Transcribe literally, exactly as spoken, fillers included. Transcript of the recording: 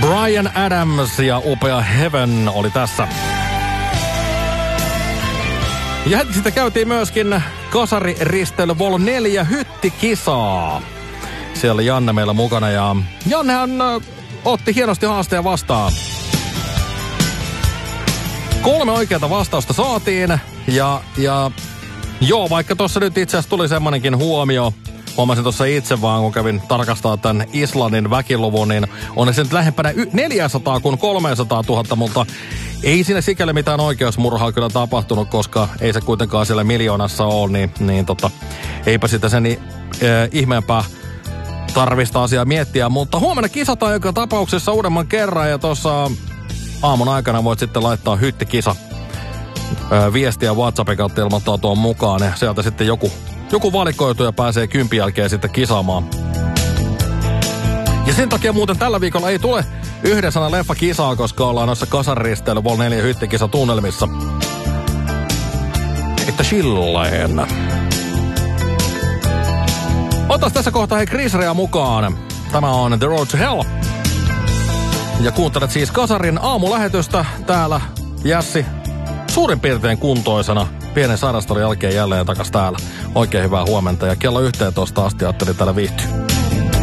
Bryan Adams ja upea Heaven oli tässä. Ja heti sitten käytiin myöskin kasariristeily Vol neljä hyttikisaa. Siellä Janne meillä mukana ja Jannehan ö, otti hienosti haasteen vastaan. Kolme oikeata vastausta saatiin ja, ja joo, vaikka tuossa nyt itse asiassa tuli semmonenkin huomio, huomasin tuossa itse vaan, kun kävin tarkastaa tämän Islannin väkiluvun, niin on se nyt lähempänä neljäsataa kuin kolmesataatuhatta, mutta ei siinä sikäli mitään oikeusmurhaa kyllä tapahtunut, koska ei se kuitenkaan siellä miljoonassa ole, niin, niin tota, eipä sitä sen eh, ihmeempää tarvista asiaa miettiä. Mutta huomenna kisataan joka tapauksessa uudemman kerran ja tuossa aamun aikana voit sitten laittaa hyttikisa eh, viestiä WhatsAppin kautta ilmoittaa tuon mukaan ja sieltä sitten joku Joku valikoitu ja pääsee kympin jälkeen sitten kisaamaan. Ja sen takia muuten tällä viikolla ei tule yhden sanan leffa kisaa, koska ollaan noissa kasariristeily Vol neljä hyttikisa tunnelmissa. Että chilleen. Otas tässä kohtaa hei Chris Rea mukaan. Tämä on The Road to Hell. Ja kuuntelet siis kasarin aamulähetystä täällä Jässi suurin piirtein kuntoisena. Pienen sairastelun jälkeen jälleen takas täällä. Oikein hyvää huomenta ja kello yhteentoista asti ajattelin täällä viihtyä.